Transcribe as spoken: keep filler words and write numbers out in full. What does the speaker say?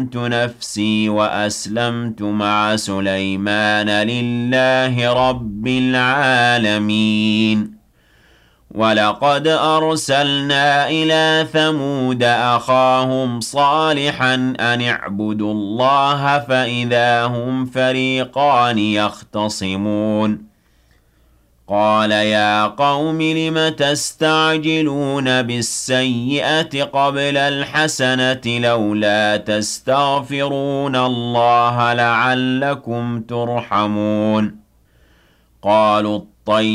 نفسي وأسلمت مع سليمان لله رب العالمين ولقد أرسلنا إلى ثمود أخاهم صالحا أن اعبدوا الله فإذا هم فريقان يختصمون قال يا قوم لم تستعجلون بالسيئة قبل الحسنة لولا تستغفرون الله لعلكم ترحمون قالوا الطيب